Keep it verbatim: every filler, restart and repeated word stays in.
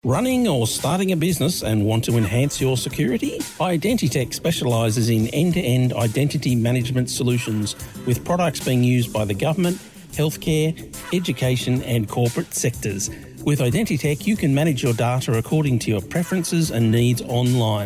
Running or starting a business and want to enhance your security? Identitech specialises in end-to-end identity management solutions with products being used by the government, healthcare, education and corporate sectors. With Identitech, you can manage your data according to your preferences and needs online.